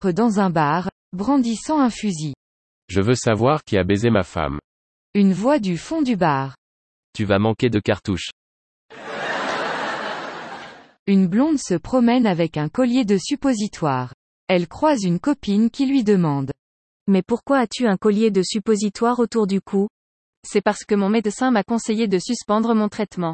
dans un bar, brandissant un fusil. Je veux savoir qui a baisé ma femme. Une voix du fond du bar. Tu vas manquer de cartouches. Une blonde se promène avec un collier de suppositoire. Elle croise une copine qui lui demande. Mais pourquoi as-tu un collier de suppositoire autour du cou? C'est parce que mon médecin m'a conseillé de suspendre mon traitement.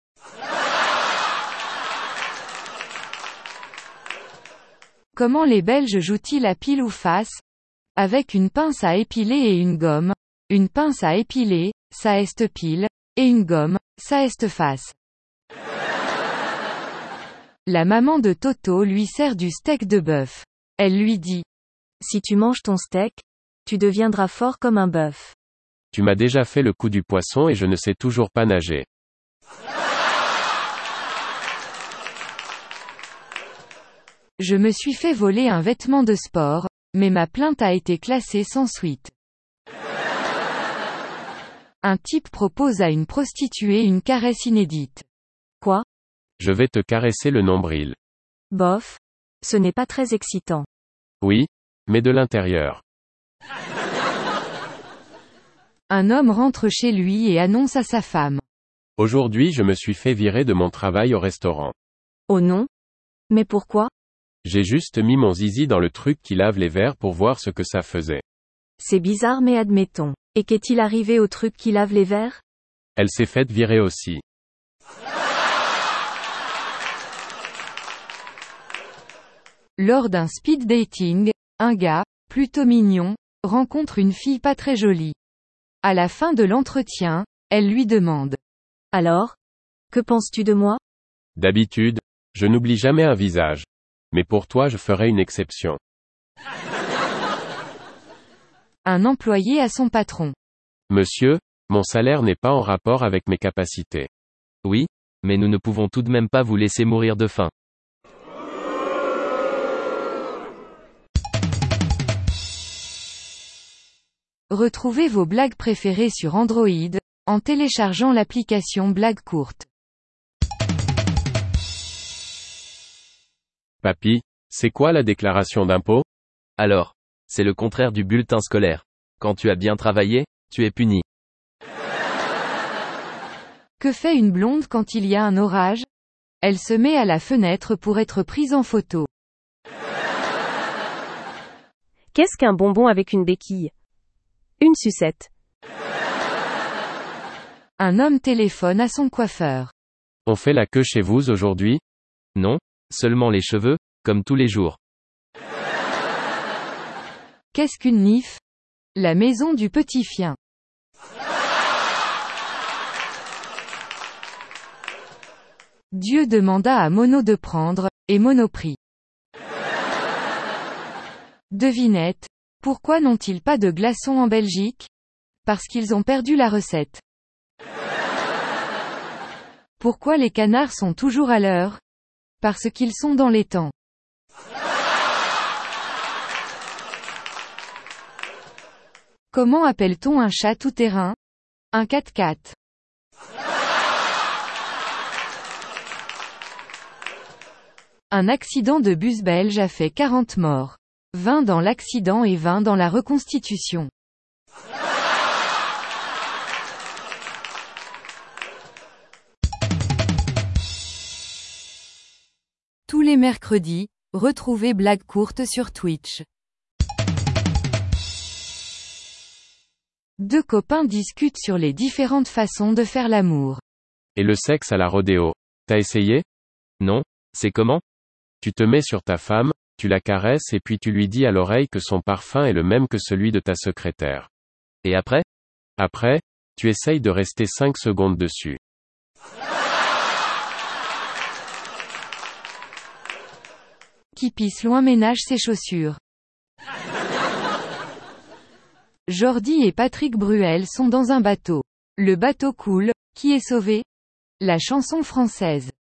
Comment les Belges jouent-ils à pile ou face? Avec une pince à épiler et une gomme. Une pince à épiler, ça est pile, et une gomme, ça est face. La maman de Toto lui sert du steak de bœuf. Elle lui dit. Si tu manges ton steak, tu deviendras fort comme un bœuf. Tu m'as déjà fait le coup du poisson et je ne sais toujours pas nager. Je me suis fait voler un vêtement de sport, mais ma plainte a été classée sans suite. Un type propose à une prostituée une caresse inédite. Quoi? Je vais te caresser le nombril. Bof. Ce n'est pas très excitant. Oui, mais de l'intérieur. Un homme rentre chez lui et annonce à sa femme. Aujourd'hui je me suis fait virer de mon travail au restaurant. Oh non? Mais pourquoi? J'ai juste mis mon zizi dans le truc qui lave les verres pour voir ce que ça faisait. C'est bizarre mais admettons. Et qu'est-il arrivé au truc qui lave les verres? Elle s'est faite virer aussi. Lors d'un speed dating, un gars, plutôt mignon, rencontre une fille pas très jolie. À la fin de l'entretien, elle lui demande. Alors? Que penses-tu de moi? D'habitude, je n'oublie jamais un visage. Mais pour toi je ferai une exception. Un employé à son patron. Monsieur, mon salaire n'est pas en rapport avec mes capacités. Oui, mais nous ne pouvons tout de même pas vous laisser mourir de faim. Retrouvez vos blagues préférées sur Android, en téléchargeant l'application Blagues courtes. Papy, c'est quoi la déclaration d'impôt? Alors, c'est le contraire du bulletin scolaire. Quand tu as bien travaillé, tu es puni. Que fait une blonde quand il y a un orage? Elle se met à la fenêtre pour être prise en photo. Qu'est-ce qu'un bonbon avec une béquille? Une sucette. Un homme téléphone à son coiffeur. On fait la queue chez vous aujourd'hui? Non, seulement les cheveux, comme tous les jours. Qu'est-ce qu'une nif? La maison du petit chien. Dieu demanda à Mono de prendre, et Mono prit. Devinette. Pourquoi n'ont-ils pas de glaçons en Belgique? Parce qu'ils ont perdu la recette. Pourquoi les canards sont toujours à l'heure? Parce qu'ils sont dans les temps. Comment appelle-t-on un chat tout-terrain? Un 4x4. Un accident de bus belge a fait 40 morts. 20 dans l'accident et 20 dans la reconstitution. Tous les mercredis, retrouvez Blagues courtes sur Twitch. Deux copains discutent sur les différentes façons de faire l'amour. Et le sexe à la rodéo. T'as essayé? Non, c'est comment? Tu te mets sur ta femme, tu la caresses et puis tu lui dis à l'oreille que son parfum est le même que celui de ta secrétaire. Et après? Après, tu essayes de rester 5 secondes dessus. Qui pisse loin ménage ses chaussures. Jordi et Patrick Bruel sont dans un bateau. Le bateau coule, qui est sauvé? La chanson française.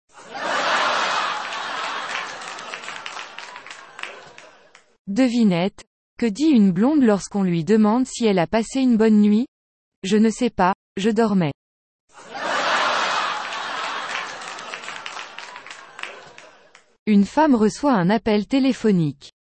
Devinette. Que dit une blonde lorsqu'on lui demande si elle a passé une bonne nuit? Je ne sais pas, je dormais. Une femme reçoit un appel téléphonique.